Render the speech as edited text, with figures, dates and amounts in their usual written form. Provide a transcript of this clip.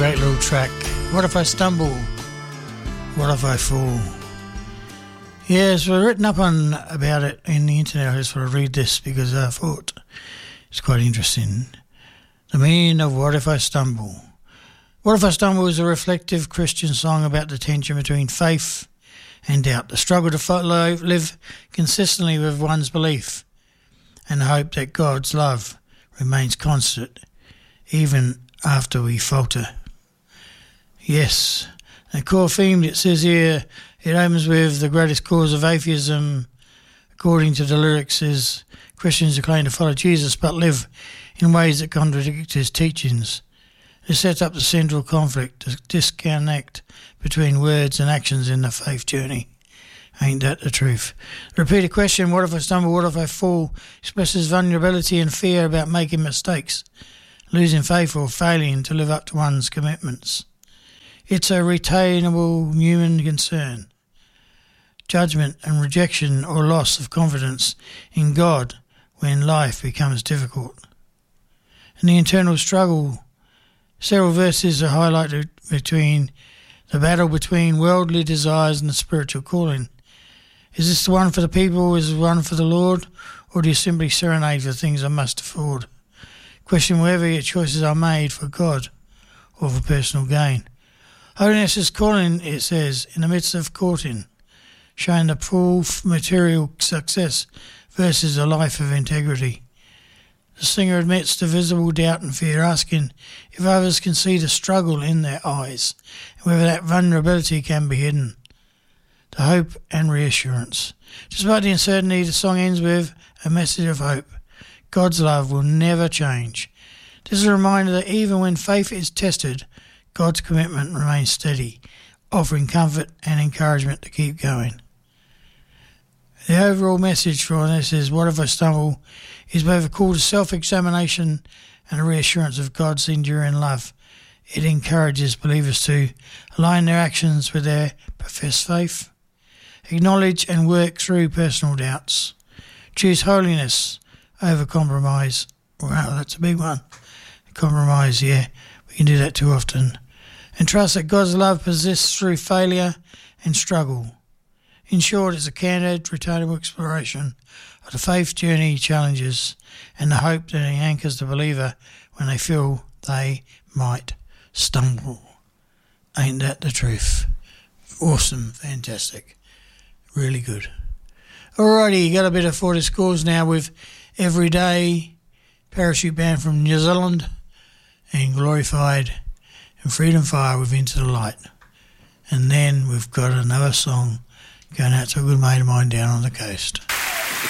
great little track. What if I stumble? What if I fall? Yes, we've written up on about it in the internet. I just want to read this because I thought it's quite interesting. The meaning of What If I Stumble. What If I Stumble is a reflective Christian song about the tension between faith and doubt, the struggle to live consistently with one's belief and the hope that God's love remains constant even after we falter. Yes, the core theme it says here, it opens with the greatest cause of atheism, according to the lyrics, is Christians who claim to follow Jesus but live in ways that contradict his teachings. It sets up the central conflict, the disconnect between words and actions in the faith journey. Ain't that the truth? The repeated question, what if I stumble, what if I fall, expresses vulnerability and fear about making mistakes, losing faith or failing to live up to one's commitments. It's a retainable human concern. Judgment and rejection or loss of confidence in God when life becomes difficult. In the internal struggle, several verses are highlighted between the battle between worldly desires and the spiritual calling. Is this the one for the people? Is it one for the Lord? Or do you simply serenade for things I must afford? Question whether your choices are made for God or for personal gain. Holiness is calling, it says, in the midst of courting, showing the full material success versus a life of integrity. The singer admits the visible doubt and fear, asking if others can see the struggle in their eyes and whether that vulnerability can be hidden. The hope and reassurance. Despite the uncertainty, the song ends with a message of hope. God's love will never change. This is a reminder that even when faith is tested, God's commitment remains steady, offering comfort and encouragement to keep going. The overall message for this is, what if I stumble, is both a call to self-examination and a reassurance of God's enduring love. It encourages believers to align their actions with their professed faith, acknowledge and work through personal doubts, choose holiness over compromise. Wow, that's a big one. Compromise, yeah, we can do that too often. And trust that God's love persists through failure and struggle. In short, it's a candid, retainable exploration of the faith journey challenges and the hope that it anchors the believer when they feel they might stumble. Ain't that the truth? Awesome, fantastic, really good. Alrighty, you got a bit of For the Scores now with Everyday, Parachute Band from New Zealand, and Glorified and Freedom Fire with Into the Light. And then we've got another song going out to a good mate of mine down on the coast.